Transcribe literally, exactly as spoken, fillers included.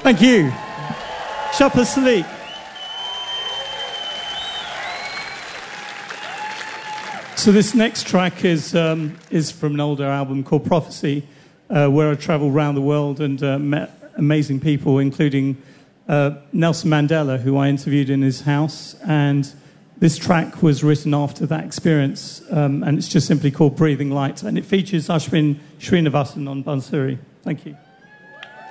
Thank you. Shopper Salik. So this next track is um, is from an older album called Prophecy, uh, where I travelled around the world and uh, met amazing people, including uh, Nelson Mandela, who I interviewed in his house. And this track was written after that experience, um, and it's just simply called Breathing Light. And it features Ashwin Srinivasan on bansuri. Thank you.